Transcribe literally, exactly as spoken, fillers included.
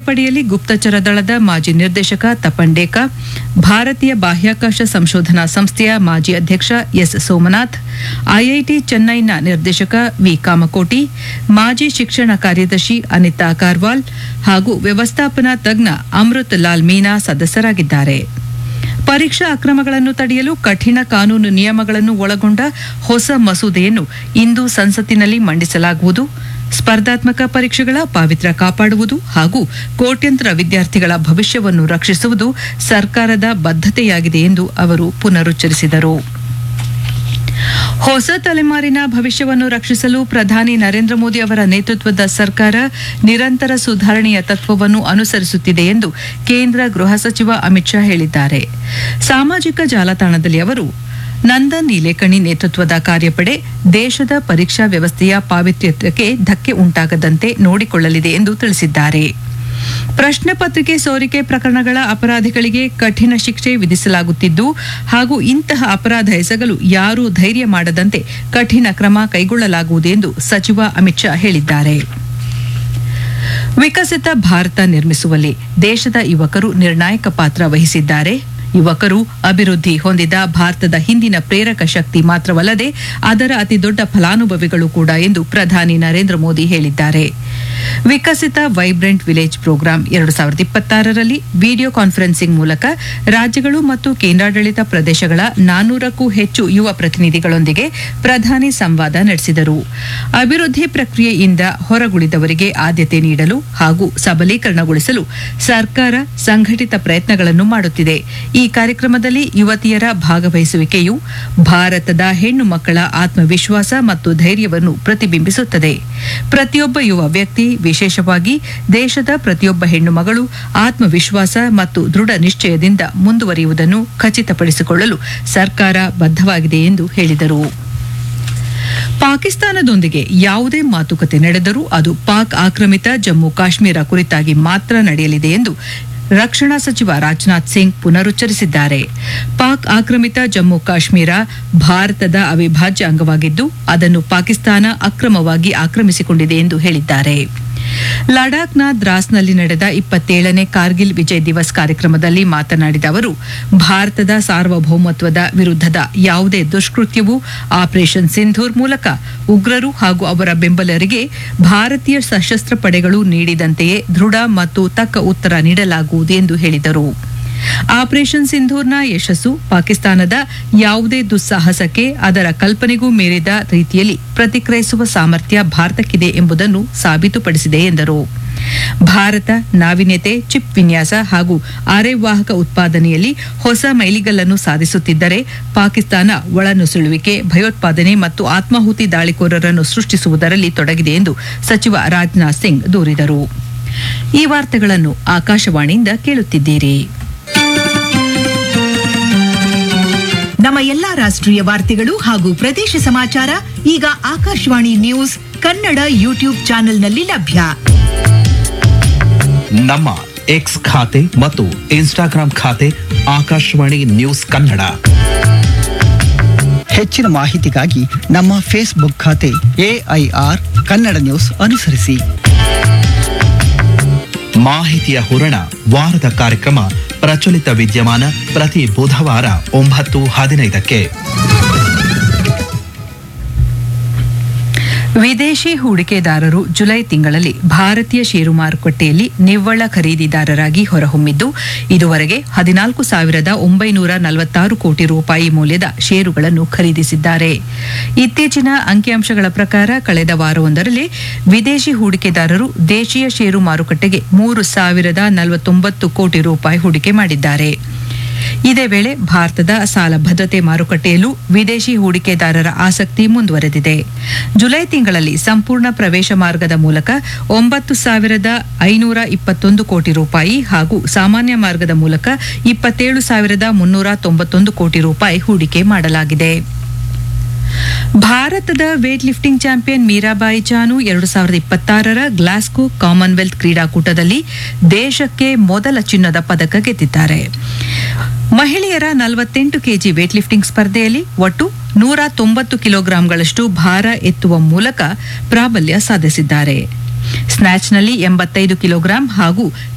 ವಾಯುಪಡೆಯಲ್ಲಿ ಗುಪ್ತಚರ ದಳದ ಮಾಜಿ ನಿರ್ದೇಶಕ ತಪನ್ ಡೇಕಾ, ಭಾರತೀಯ ಬಾಹ್ಯಾಕಾಶ ಸಂಶೋಧನಾ ಸಂಸ್ಥೆಯ ಮಾಜಿ ಅಧ್ಯಕ್ಷ ಎಸ್ ಸೋಮನಾಥ್, ಐಐಟಿ ಚೆನ್ನೈನ ನಿರ್ದೇಶಕ ವಿ ಕಾಮಕೋಟಿ, ಮಾಜಿ ಶಿಕ್ಷಣ ಕಾರ್ಯದರ್ಶಿ ಅನಿತಾ ಕಾರ್ವಾಲ್ ಹಾಗೂ ವ್ಯವಸ್ಥಾಪನಾ ತಜ್ಞ ಅಮೃತ್ ಲಾಲ್ ಮೀನಾ ಸದಸ್ಯರಾಗಿದ್ದಾರೆ. ಪರೀಕ್ಷಾ ಅಕ್ರಮಗಳನ್ನು ತಡೆಯಲು ಕಠಿಣ ಕಾನೂನು ನಿಯಮಗಳನ್ನು ಒಳಗೊಂಡ ಹೊಸ ಮಸೂದೆಯನ್ನು ಇಂದು ಸಂಸತ್ತಿನಲ್ಲಿ ಮಂಡಿಸಲಾಗುವುದು. ಸ್ಪರ್ಧಾತ್ಮಕ ಪರೀಕ್ಷೆಗಳ ಪಾವಿತ್ರ್ಯ ಕಾಪಾಡುವುದು ಹಾಗೂ ಕೋಟ್ಯಂತರ ವಿದ್ಯಾರ್ಥಿಗಳ ಭವಿಷ್ಯವನ್ನು ರಕ್ಷಿಸುವುದು ಸರ್ಕಾರದ ಬದ್ಧತೆಯಾಗಿದೆ ಎಂದು ಅವರು ಪುನರುಚ್ಚರಿಸಿದರು. ಹೊಸ ತಲೆಮಾರಿನ ಭವಿಷ್ಯವನ್ನು ರಕ್ಷಿಸಲು ಪ್ರಧಾನಿ ನರೇಂದ್ರ ಮೋದಿ ಅವರ ನೇತೃತ್ವದ ಸರ್ಕಾರ ನಿರಂತರ ಸುಧಾರಣೆಯ ತತ್ವವನ್ನು ಅನುಸರಿಸುತ್ತಿದೆ ಎಂದು ಕೇಂದ್ರ ಗೃಹ ಸಚಿವ ಅಮಿತ್ ಶಾ ಹೇಳಿದ್ದಾರೆ. ಸಾಮಾಜಿಕ ಜಾಲತಾಣದಲ್ಲಿ ಅವರು ನಂದನ್ ನೀಲೇಕಣಿ ನೇತೃತ್ವದ ಕಾರ್ಯಪಡೆ ದೇಶದ ಪರೀಕ್ಷಾ ವ್ಯವಸ್ಥೆಯ ಪಾವಿತ್ರ್ಯಕ್ಕೆ ಧಕ್ಕೆ ಉಂಟಾಗದಂತೆ ನೋಡಿಕೊಳ್ಳಲಿದೆ ಎಂದು ತಿಳಿಸಿದ್ದಾರೆ. ಪ್ರಶ್ನೆ ಪತ್ರಿಕೆ ಸೋರಿಕೆ ಪ್ರಕರಣಗಳ ಅಪರಾಧಿಗಳಿಗೆ ಕಠಿಣ ಶಿಕ್ಷೆ ವಿಧಿಸಲಾಗುತ್ತಿದ್ದು ಹಾಗೂ ಇಂತಹ ಅಪರಾಧ ಎಸಗಲು ಯಾರೂ ಧೈರ್ಯ ಮಾಡದಂತೆ ಕಠಿಣ ಕ್ರಮ ಕೈಗೊಳ್ಳಲಾಗುವುದು ಎಂದು ಸಚಿವ ಅಮಿತ್ ಶಾ ಹೇಳಿದ್ದಾರೆ. ವಿಕಸಿತ ಭಾರತ ನಿರ್ಮಿಸುವಲ್ಲಿ ದೇಶದ ಯುವಕರು ನಿರ್ಣಾಯಕ ಪಾತ್ರ ವಹಿಸಿದ್ದಾರೆ. ಯುವಕರು ಅಭಿವೃದ್ಧಿ ಹೊಂದಿದ ಭಾರತದ ಹಿಂದಿನ ಪ್ರೇರಕ ಶಕ್ತಿ ಮಾತ್ರವಲ್ಲದೆ ಅದರ ಅತಿದೊಡ್ಡ ಫಲಾನುಭವಿಗಳು ಕೂಡ ಎಂದು ಪ್ರಧಾನಿ ನರೇಂದ್ರ ಮೋದಿ ಹೇಳಿದ್ದಾರೆ. ವಿಕಸಿತ ವೈಬ್ರೆಂಟ್ ವಿಲೇಜ್ ಪ್ರೋಗ್ರಾಂ ಎರಡು ಸಾವಿರದ ಇಪ್ಪತ್ತಾರರಲ್ಲಿ ವಿಡಿಯೋ ಕಾನ್ಫರೆನ್ಸಿಂಗ್ ಮೂಲಕ ರಾಜ್ಯಗಳು ಮತ್ತು ಕೇಂದ್ರಾಡಳಿತ ಪ್ರದೇಶಗಳ ನಾನ್ನೂರಕ್ಕೂ ಹೆಚ್ಚು ಯುವ ಪ್ರತಿನಿಧಿಗಳೊಂದಿಗೆ ಪ್ರಧಾನಿ ಸಂವಾದ ನಡೆಸಿದರು. ಅಭಿವೃದ್ಧಿ ಪ್ರಕ್ರಿಯೆಯಿಂದ ಹೊರಗುಳಿದವರಿಗೆ ಆದ್ಯತೆ ನೀಡಲು ಹಾಗೂ ಸಬಲೀಕರಣಗೊಳಿಸಲು ಸರ್ಕಾರ ಸಂಘಟಿತ ಪ್ರಯತ್ನಗಳನ್ನು ಮಾಡುತ್ತಿದೆ. ಈ ಕಾರ್ಯಕ್ರಮದಲ್ಲಿ ಯುವತಿಯರ ಭಾಗವಹಿಸುವಿಕೆಯು ಭಾರತದ ಹೆಣ್ಣು ಮಕ್ಕಳ ಆತ್ಮವಿಶ್ವಾಸ ಮತ್ತು ಧೈರ್ಯವನ್ನು ಪ್ರತಿಬಿಂಬಿಸುತ್ತದೆ. ಪ್ರತಿಯೊಬ್ಬ ಯುವ ವ್ಯಕ್ತಿ, ವಿಶೇಷವಾಗಿ ದೇಶದ ಪ್ರತಿಯೊಬ್ಬ ಹೆಣ್ಣು ಮಗಳು ಆತ್ಮವಿಶ್ವಾಸ ಮತ್ತು ದೃಢ ನಿಶ್ಚಯದಿಂದ ಮುಂದುವರಿಯುವುದನ್ನು ಖಚಿತಪಡಿಸಿಕೊಳ್ಳಲು ಸರ್ಕಾರ ಬದ್ಧವಾಗಿದೆ ಎಂದು ಹೇಳಿದರು. ಪಾಕಿಸ್ತಾನದೊಂದಿಗೆ ಯಾವುದೇ ಮಾತುಕತೆ ನಡೆದರೂ ಅದು ಪಾಕ್ ಆಕ್ರಮಿತ ಜಮ್ಮು ಕಾಶ್ಮೀರ ಕುರಿತಾಗಿ ಮಾತ್ರ ನಡೆಯಲಿದೆ ಎಂದು ರಕ್ಷಣಾ ಸಚಿವ ರಾಜನಾಥ್ ಸಿಂಗ್ ಪುನರುಚ್ಚರಿಸಿದ್ದಾರೆ. ಪಾಕ್ ಆಕ್ರಮಿತ ಜಮ್ಮು ಕಾಶ್ಮೀರ ಭಾರತದ ಅವಿಭಾಜ್ಯ ಅಂಗವಾಗಿದ್ದು ಅದನ್ನು ಪಾಕಿಸ್ತಾನ ಅಕ್ರಮವಾಗಿ ಆಕ್ರಮಿಸಿಕೊಂಡಿದೆ ಎಂದು ಹೇಳಿದ್ದಾರೆ. ಲಡಾಖ್ನ ದ್ರಾಸ್ನಲ್ಲಿ ನಡೆದ ಇಪ್ಪತ್ತೇಳನೇ ಕಾರ್ಗಿಲ್ ವಿಜಯ್ ದಿವಸ್ ಕಾರ್ಯಕ್ರಮದಲ್ಲಿ ಮಾತನಾಡಿದ ಅವರು, ಭಾರತದ ಸಾರ್ವಭೌಮತ್ವದ ವಿರುದ್ಧದ ಯಾವುದೇ ದುಷ್ಕೃತ್ಯವೂ ಆಪರೇಷನ್ ಸಿಂಧೂರ್ ಮೂಲಕ ಉಗ್ರರು ಹಾಗೂ ಅವರ ಬೆಂಬಲರಿಗೆ ಭಾರತೀಯ ಸಶಸ್ತ್ರ ಪಡೆಗಳು ನೀಡಿದಂತೆಯೇ ದೃಢ ಮತ್ತು ತಕ್ಕ ಉತ್ತರ ನೀಡಲಾಗುವುದು ಎಂದು ಹೇಳಿದರು. ಆಪರೇಷನ್ ಸಿಂಧೂರ್ನ ಯಶಸ್ಸು ಪಾಕಿಸ್ತಾನದ ಯಾವುದೇ ದುಸ್ಸಾಹಸಕ್ಕೆ ಅದರ ಕಲ್ಪನೆಗೂ ಮೀರಿದ ರೀತಿಯಲ್ಲಿ ಪ್ರತಿಕ್ರಿಯಿಸುವ ಸಾಮರ್ಥ್ಯ ಭಾರತಕ್ಕಿದೆ ಎಂಬುದನ್ನು ಸಾಬೀತುಪಡಿಸಿದೆ ಎಂದರು. ಭಾರತ ನಾವೀನ್ಯತೆ, ಚಿಪ್ ವಿನ್ಯಾಸ ಹಾಗೂ ಅರೆವಾಹಕ ಉತ್ಪಾದನೆಯಲ್ಲಿ ಹೊಸ ಮೈಲಿಗಲ್ಲನ್ನು ಸಾಧಿಸುತ್ತಿದ್ದರೆ ಪಾಕಿಸ್ತಾನ ಒಳನುಸುಳುವಿಕೆ, ಭಯೋತ್ಪಾದನೆ ಮತ್ತು ಆತ್ಮಾಹುತಿ ದಾಳಿಕೋರರನ್ನು ಸೃಷ್ಟಿಸುವುದರಲ್ಲಿ ತೊಡಗಿದೆ ಎಂದು ಸಚಿವ ರಾಜನಾಥ್ ಸಿಂಗ್ ದೂರಿದರು. ಈ ವಾರ್ತೆಗಳನ್ನು ಆಕಾಶವಾಣಿಯಿಂದ ಕೇಳುತ್ತಿದ್ದೀರಿ. ನಮ್ಮ ಎಲ್ಲಾ ರಾಷ್ಟ್ರೀಯ ವಾರ್ತೆಗಳು ಹಾಗೂ ಪ್ರದೇಶ ಸಮಾಚಾರ ಈಗ ಆಕಾಶವಾಣಿ ನ್ಯೂಸ್ ಕನ್ನಡ ಯೂಟ್ಯೂಬ್ ಚಾನೆಲ್ನಲ್ಲಿ ಲಭ್ಯ. ನಮ್ಮ ಎಕ್ಸ್ ಖಾತೆ ಮತ್ತು ಇನ್ಸ್ಟಾಗ್ರಾಂ ಖಾತೆ ಆಕಾಶವಾಣಿ ನ್ಯೂಸ್ ಕನ್ನಡ. ಹೆಚ್ಚಿನ ಮಾಹಿತಿಗಾಗಿ ನಮ್ಮ ಫೇಸ್ಬುಕ್ ಖಾತೆ ಎಐಆರ್ ಕನ್ನಡ ನ್ಯೂಸ್ ಅನುಸರಿಸಿ. ಮಾಹಿತಿಯ ಹೂರಣ ವಾರದ ಕಾರ್ಯಕ್ರಮ ಪ್ರಚಲಿತ ವಿದ್ಯಮಾನ ಪ್ರತಿ ಬುಧವಾರ ಒಂಬತ್ತು ಹದಿನೈದಕ್ಕೆ. ವಿದೇಶಿ ಹೂಡಿಕೆದಾರರು ಜುಲೈ ತಿಂಗಳಲ್ಲಿ ಭಾರತೀಯ ಷೇರು ಮಾರುಕಟ್ಟೆಯಲ್ಲಿ ನಿವ್ವಳ ಖರೀದಿದಾರರಾಗಿ ಹೊರಹೊಮ್ಮಿದ್ದು ಇದುವರೆಗೆ ಹದಿನಾಲ್ಕು ಸಾವಿರದ ಒಂಬೈನೂರ ನಲವತ್ತಾರು ಕೋಟಿ ರೂಪಾಯಿ ಮೌಲ್ಯದ ಷೇರುಗಳನ್ನು ಖರೀದಿಸಿದ್ದಾರೆ. ಇತ್ತೀಚಿನ ಅಂಕಿಅಂಶಗಳ ಪ್ರಕಾರ ಕಳೆದ ವಾರವೊಂದರಲ್ಲಿ ವಿದೇಶಿ ಹೂಡಿಕೆದಾರರು ದೇಶೀಯ ಷೇರು ಮಾರುಕಟ್ಟೆಗೆ ಮೂರು ಸಾವಿರದ ನಲವತ್ತೊಂಬತ್ತು ಕೋಟಿ ರೂಪಾಯಿ ಹೂಡಿಕೆ ಮಾಡಿದ್ದಾರೆ. ಇದೇ ವೇಳೆ ಭಾರತದ ಸಾಲ ಭದ್ರತೆ ಮಾರುಕಟ್ಟೆಯಲ್ಲೂ ವಿದೇಶಿ ಹೂಡಿಕೆದಾರರ ಆಸಕ್ತಿ ಮುಂದುವರೆದಿದೆ. ಜುಲೈ ತಿಂಗಳಲ್ಲಿ ಸಂಪೂರ್ಣ ಪ್ರವೇಶ ಮಾರ್ಗದ ಮೂಲಕ ಒಂಬತ್ತು ಸಾವಿರದ ಐನೂರ ಇಪ್ಪತ್ತೊಂದು ಕೋಟಿ ರೂಪಾಯಿ ಹಾಗೂ ಸಾಮಾನ್ಯ ಮಾರ್ಗದ ಮೂಲಕ ಇಪ್ಪತ್ತೇಳು ಸಾವಿರದ ಮುನ್ನೂರ ತೊಂಬತ್ತೊಂದು ಕೋಟಿ ರೂಪಾಯಿ ಹೂಡಿಕೆ ಮಾಡಲಾಗಿದೆ. ಭಾರತದ weight lifting champion Mirabai Chanu ಎರಡು ಸಾವಿರದ ಇಪ್ಪತ್ತಾರರ ಗ್ಲಾಸ್ಗೋ ಕಾಮನ್ವೆಲ್ತ್ ಕ್ರೀಡಾಕೂಟದಲ್ಲಿ ದೇಶಕ್ಕೆ ಮೊದಲ ಚಿನ್ನದ ಪದಕ ಗೆದ್ದಿದ್ದಾರೆ. ಮಹಿಳೆಯರ ನಲವತ್ತೆಂಟು ಕೆಜಿ ವೇಟ್ ಲಿಫ್ಟಿಂಗ್ ಸ್ಪರ್ಧೆಯಲ್ಲಿ ಒಟ್ಟು ನೂರ ತೊಂಬತ್ತು ಕಿಲೋಗ್ರಾಂಗಳಷ್ಟು ಭಾರ ಎತ್ತುವ ಮೂಲಕ ಪ್ರಾಬಲ್ಯ ಸಾಧಿಸಿದ್ದಾರೆ. ಸ್ನ್ಯಾಚ್ನಲ್ಲಿ ಎಂಬತ್ತೈದು ಕಿಲೋಗ್ರಾಂ ಹಾಗೂ